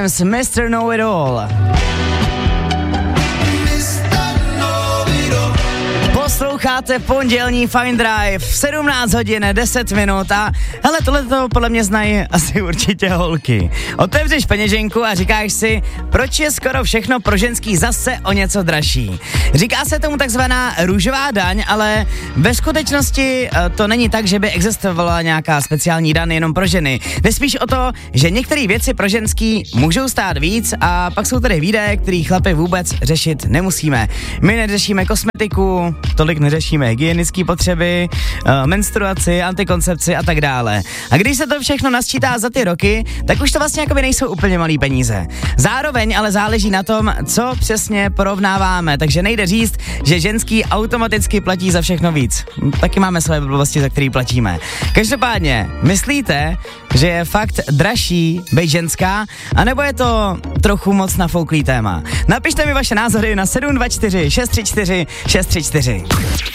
Williams, Mr. Know It All. Posloucháte pondělní Fine Drive, 17 hodin 10 minut a hele, tohleto podle mě znají asi určitě holky. Otevřeš peněženku a říkáš si, proč je skoro všechno pro ženský zase o něco dražší. Říká se tomu takzvaná růžová daň, ale ve skutečnosti to není tak, že by existovala nějaká speciální daň jenom pro ženy. Jde spíš o to, že některé věci pro ženský můžou stát víc a pak jsou tady výdaje, který chlapi vůbec řešit nemusíme. My neřešíme kosmetiku, tolik neřešíme hygienické potřeby, menstruaci, antikoncepci a tak dále. A když se to všechno nasčítá za ty roky, tak už to vlastně jakoby nejsou úplně malý peníze. Zároveň ale záleží na tom, co přesně porovnáváme, takže nejde říct, že ženský automaticky platí za všechno víc. Taky máme své blbosti, za který platíme. Každopádně, myslíte, že je fakt dražší být ženská, anebo je to trochu moc nafouklý téma? Napište mi vaše názory na 724 634 634.